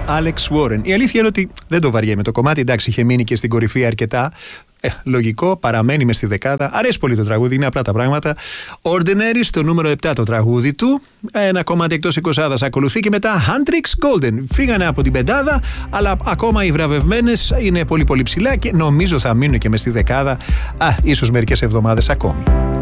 Alex Warren. Η αλήθεια είναι ότι δεν το βαριέμαι το κομμάτι. Εντάξει, είχε μείνει και στην κορυφή αρκετά. Λογικό, παραμένει μες στη δεκάδα. Αρέσει πολύ το τραγούδι, είναι απλά τα πράγματα. Ordinary στο νούμερο 7 το τραγούδι του. Ένα κομμάτι εκτός 20 ακολουθεί και μετά Hendrix Golden. Φύγανε από την πεντάδα, αλλά ακόμα οι βραβευμένες είναι πολύ πολύ ψηλά και νομίζω θα μείνουν και μες στη δεκάδα. Ίσως μερικές εβδομάδες ακόμη.